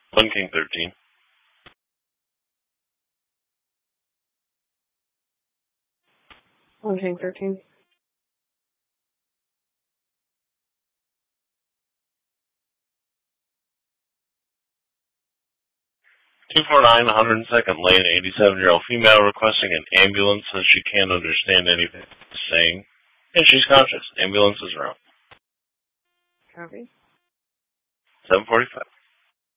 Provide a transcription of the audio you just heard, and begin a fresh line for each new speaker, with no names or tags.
One King 13.
One King 13.
249, 102nd Lane, 87-year-old female requesting an ambulance as she can't understand anything she's saying. And she's conscious. Ambulance is around.
Copy.
745.